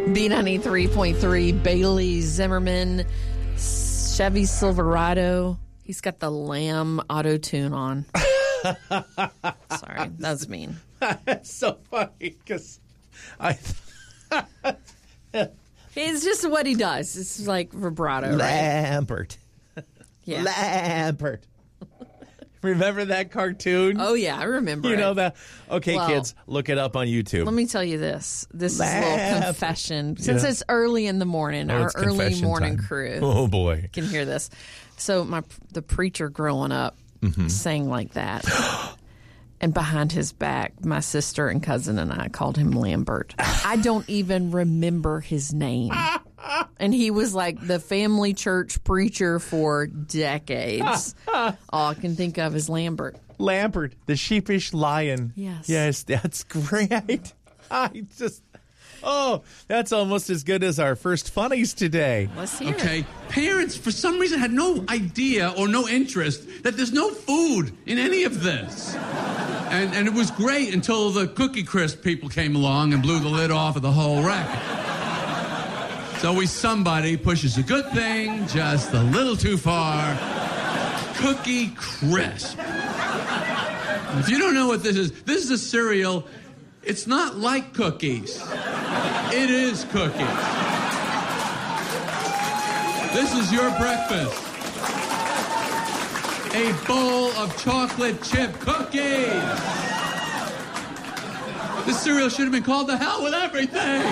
B93.3, Bailey Zimmerman, Chevy Silverado. He's got the Lamb auto-tune on. Sorry, that's mean. That's so funny because It's just what he does. It's like vibrato, right? Lambert. Yeah. Lambert. Remember that cartoon? Oh, yeah, I remember You it. know that? Okay, Well, kids, look it up on YouTube. Let me tell you this. This is a little Laugh. confession. Since Yeah. it's early in the morning, our It's early confession morning time. crew Oh, boy. can hear this. So the preacher growing up sang like that. And behind his back, my sister and cousin and I called him Lambert. I don't even remember his name. And he was like the family church preacher for decades. All I can think of is Lambert. Lambert, the sheepish lion. Yes. Yes, that's great. That's almost as good as our first funnies today. Let's hear it. Okay, parents for some reason had no idea or no interest that there's no food in any of this. And it was great until the Cookie Crisp people came along and blew the lid off of the whole racket. It's always somebody pushes a good thing just a little too far. Cookie Crisp. If you don't know what this is a cereal. It's not like cookies. It is cookies. This is your breakfast. A bowl of chocolate chip cookies. This cereal should have been called The Hell With Everything.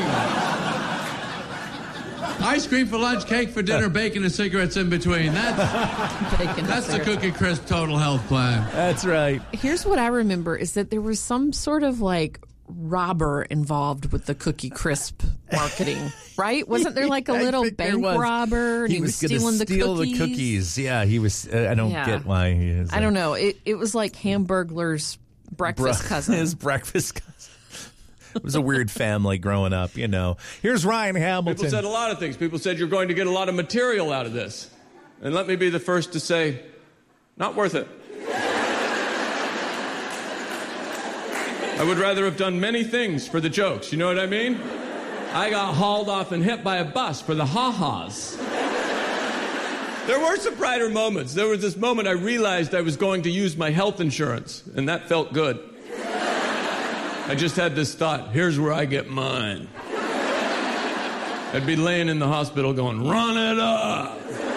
Ice cream for lunch, cake for dinner, bacon and cigarettes in between. That's the Cookie Crisp Total Health Plan. That's right. Here's what I remember is that there was some sort of like robber involved with the Cookie Crisp marketing, right? Wasn't there like a little bank robber and he was gonna stealing steal the cookies? Yeah, he was. I don't get why he is. I don't know. It was like Hamburglar's breakfast cousin. His breakfast cousin. It was a weird family growing up, you know. Here's Ryan Hamilton. People said a lot of things. People said you're going to get a lot of material out of this. And let me be the first to say, not worth it. I would rather have done many things for the jokes. You know what I mean? I got hauled off and hit by a bus for the ha-has. There were some brighter moments. There was this moment I realized I was going to use my health insurance, and that felt good. I just had this thought, here's where I get mine. I'd be laying in the hospital going, run it up.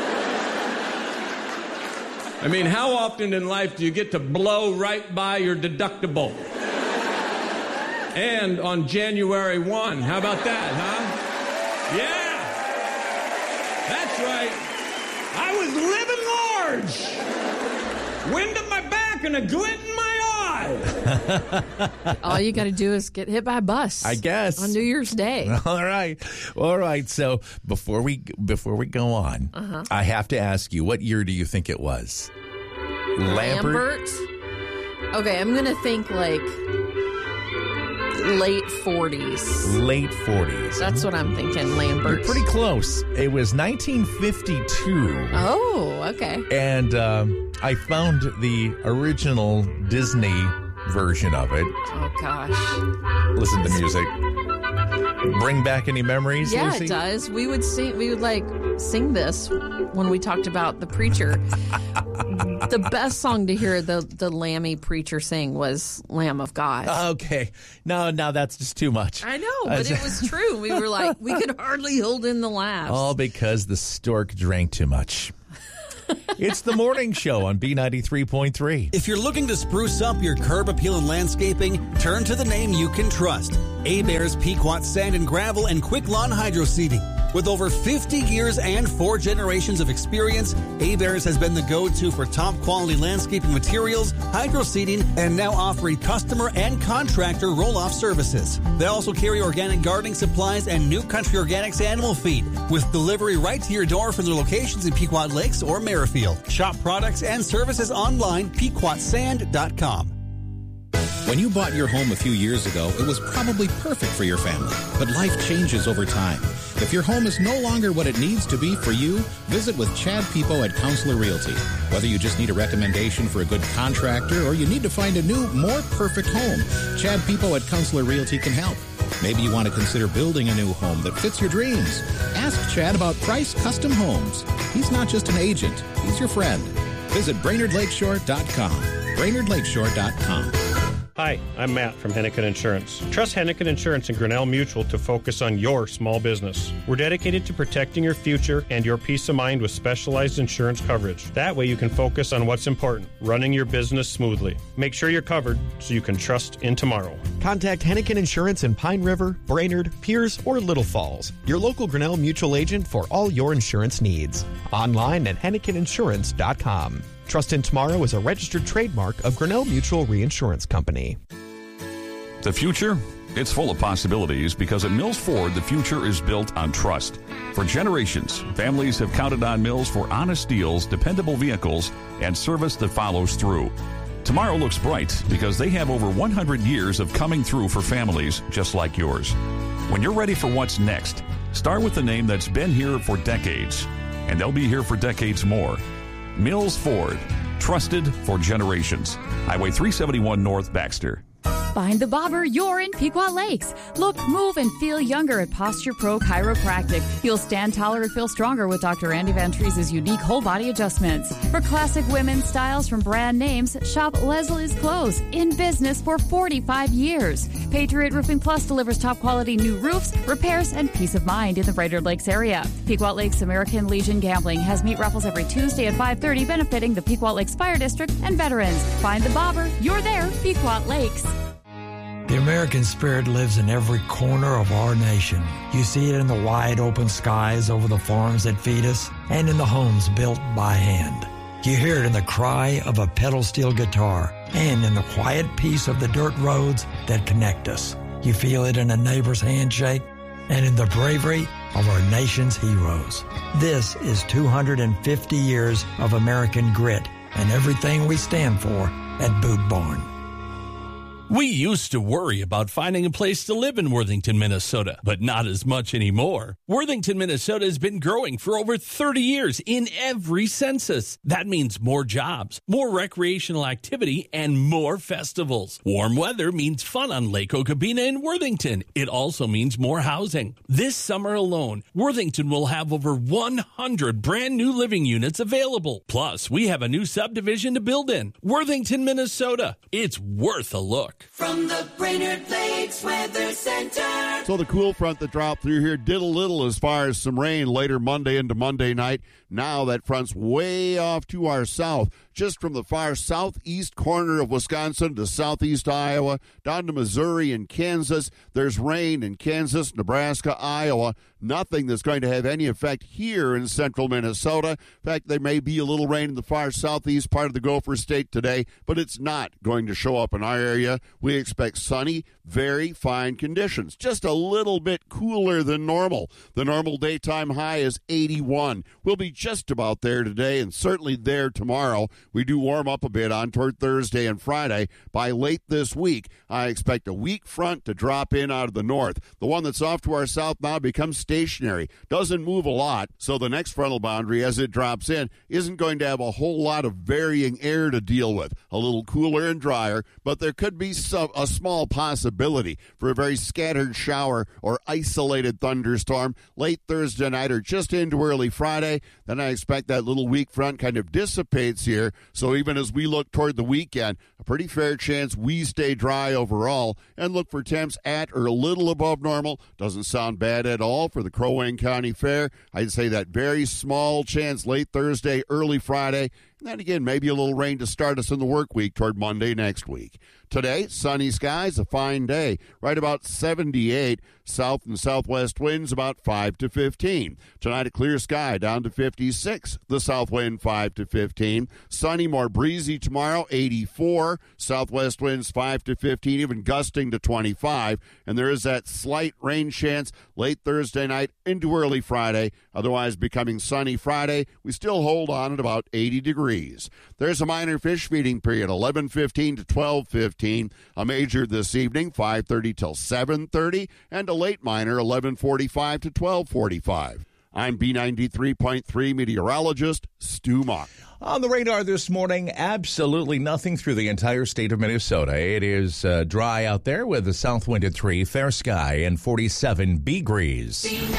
I mean, how often in life do you get to blow right by your deductible? And on January 1, how about that, huh? Yeah, that's right. I was living large. Wind at my back and a glint in my eye. All you got to do is get hit by a bus. I guess. On New Year's Day. All right. So before we go on, I have to ask you, what year do you think it was? Lambert? Okay, I'm going to think like late 40s. Late 40s. That's what I'm thinking, Lambert. You're pretty close. It was 1952. Oh, okay. And I found the original Disney version of it. Oh, gosh. Listen to the music. Bring back any memories, Yeah, Lucy? it does. We would sing sing this when we talked about the preacher. The best song to hear the Lammy preacher sing was Lamb of God. Okay. No, that's just too much. I know, but it was true. We were like, we could hardly hold in the laughs. All because the stork drank too much. It's the morning show on B93.3. If you're looking to spruce up your curb appeal and landscaping, turn to the name you can trust. Hebert's Pequot Sand and Gravel and Quick Lawn Hydro Seeding. With over 50 years and 4 generations of experience, Hebert's has been the go-to for top quality landscaping materials, hydro seeding, and now offering customer and contractor roll-off services. They also carry organic gardening supplies and New Country Organics animal feed, with delivery right to your door from their locations in Pequot Lakes or Merrifield. Shop products and services online, pequotsand.com. When you bought your home a few years ago, it was probably perfect for your family. But life changes over time. If your home is no longer what it needs to be for you, visit with Chad Pipo at Counselor Realty. Whether you just need a recommendation for a good contractor or you need to find a new, more perfect home, Chad Pipo at Counselor Realty can help. Maybe you want to consider building a new home that fits your dreams. Ask Chad about Price Custom Homes. He's not just an agent, he's your friend. Visit BrainerdLakeshore.com. BrainerdLakeshore.com. Hi, I'm Matt from Hennigan Insurance. Trust Hennigan Insurance and Grinnell Mutual to focus on your small business. We're dedicated to protecting your future and your peace of mind with specialized insurance coverage. That way you can focus on what's important, running your business smoothly. Make sure you're covered so you can trust in tomorrow. Contact Hennigan Insurance in Pine River, Brainerd, Pierce, or Little Falls. Your local Grinnell Mutual agent for all your insurance needs. Online at HenniganInsurance.com. Trust in Tomorrow is a registered trademark of Grinnell Mutual Reinsurance Company. The future? It's full of possibilities because at Mills Ford, the future is built on trust. For generations, families have counted on Mills for honest deals, dependable vehicles, and service that follows through. Tomorrow looks bright because they have over 100 years of coming through for families just like yours. When you're ready for what's next, start with the name that's been here for decades, and they'll be here for decades more. Mills Ford, trusted for generations. Highway 371 North, Baxter. Find the bobber you're in Pequot Lakes. Look, move, and feel younger at Posture Pro Chiropractic. You'll stand taller and feel stronger with Dr. Andy Van Treese's unique whole body adjustments. For classic women's styles from brand names, shop Leslie's Clothes, in business for 45 years. Patriot Roofing Plus delivers top quality new roofs, repairs, and peace of mind in the Brainerd Lakes area. Pequot Lakes American Legion Gambling has meat raffles every Tuesday at 5:30 benefiting the Pequot Lakes Fire District and veterans. Find the bobber, you're there, Pequot Lakes. The American spirit lives in every corner of our nation. You see it in the wide open skies over the farms that feed us and in the homes built by hand. You hear it in the cry of a pedal steel guitar and in the quiet peace of the dirt roads that connect us. You feel it in a neighbor's handshake and in the bravery of our nation's heroes. This is 250 years of American grit and everything we stand for at Boot Barn. We used to worry about finding a place to live in Worthington, Minnesota, but not as much anymore. Worthington, Minnesota has been growing for over 30 years in every census. That means more jobs, more recreational activity, and more festivals. Warm weather means fun on Lake Okabena in Worthington. It also means more housing. This summer alone, Worthington will have over 100 brand new living units available. Plus, we have a new subdivision to build in. Worthington, Minnesota. It's worth a look. From the Brainerd Lakes Weather Center. So the cool front that dropped through here did a little as far as some rain later Monday into Monday night. Now that front's way off to our south, just from the far southeast corner of Wisconsin to southeast Iowa, down to Missouri and Kansas. There's rain in Kansas, Nebraska, Iowa. Nothing that's going to have any effect here in central Minnesota. In fact, there may be a little rain in the far southeast part of the Gopher State today, but it's not going to show up in our area. We expect sunny, very fine conditions. Just a little bit cooler than normal. The normal daytime high is 81. We'll be just about there today and certainly there tomorrow. We do warm up a bit on toward Thursday and Friday. By late this week, I expect a weak front to drop in out of the north. The one that's off to our south now becomes stationary. Doesn't move a lot, so the next frontal boundary as it drops in isn't going to have a whole lot of varying air to deal with. A little cooler and drier, but there could be a small possibility for a very scattered shower or isolated thunderstorm late Thursday night or just into early Friday. Then I expect that little weak front kind of dissipates here. So even as we look toward the weekend, a pretty fair chance we stay dry overall and look for temps at or a little above normal. Doesn't sound bad at all for the Crow Wing County Fair. I'd say that very small chance late Thursday, early Friday. And then again, maybe a little rain to start us in the work week toward Monday next week. Today, sunny skies, a fine day. Right about 78. South and southwest winds about 5 to 15. Tonight, a clear sky down to 56. The south wind 5 to 15. Sunny, more breezy tomorrow, 84. Southwest winds 5 to 15, even gusting to 25. And there is that slight rain chance late Thursday night into early Friday. Otherwise, becoming sunny Friday. We still hold on at about 80 degrees. There's a minor fish feeding period, 11:15 to 12:15. A major this evening, 5:30 till 7:30. And a late minor, 11:45 to 12:45. I'm B93.3 meteorologist Stu Mock. On the radar this morning, absolutely nothing through the entire state of Minnesota. It is dry out there with a south wind at 3, fair sky, and 47 degrees.